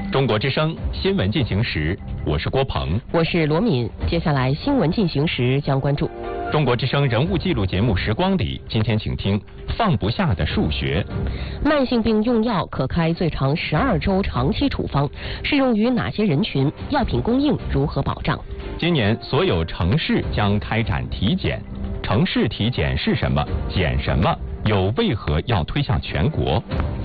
中国之声新闻进行时，我是郭鹏， 我是罗敏。接下来新闻进行时将关注中国之声人物记录节目《时光里》，今天请听放不下的数学。 慢性病用药可开最长12周长期处方，适用于哪些人群？药品供应如何保障？ 今年所有城市将开展体检，城市体检是什么？检什么？又为何要推向全国？